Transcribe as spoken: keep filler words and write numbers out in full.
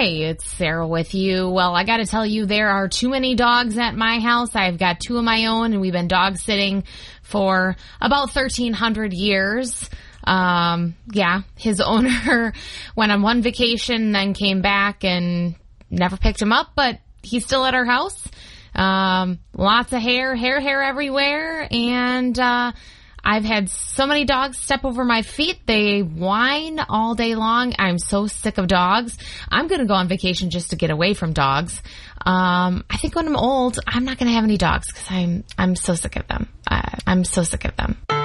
Hey, it's Sarah with you. Well, I got to tell you, there are too many dogs at my house. I've got two of my own, and we've been dog sitting for about thirteen hundred years. Um, yeah, his owner went on one vacation, then came back and never picked him up, but he's still at our house. Um, lots of hair, hair, hair everywhere, and uh I've had so many dogs step over my feet. They whine all day long. I'm so sick of dogs. I'm going to go on vacation just to get away from dogs. Um, I think when I'm old, I'm not going to have any dogs because I'm, I'm so sick of them. I, I'm so sick of them.